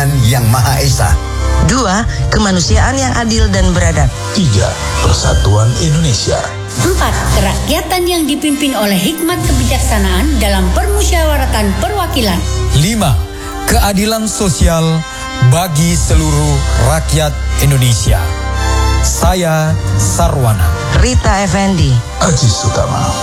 Tuhan Yang Maha Esa. 2. Kemanusiaan yang adil dan beradab. 3. Persatuan Indonesia. 4. Kerakyatan yang dipimpin oleh hikmat kebijaksanaan dalam permusyawaratan perwakilan. 5. Keadilan sosial bagi seluruh rakyat Indonesia. Saya Sarwana. Rita Effendi. Aziz Utama.